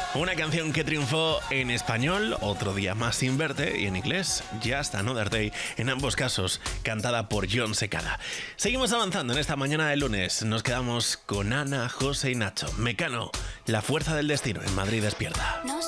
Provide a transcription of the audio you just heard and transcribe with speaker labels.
Speaker 1: Una canción que triunfó en español, Otro día más sin verte, y en inglés, Just Another Day, en ambos casos cantada por Jon Secada. Seguimos avanzando en esta mañana de lunes. Nos quedamos con Ana, José y Nacho. Mecano, La fuerza del destino en Madrid Despierta.
Speaker 2: No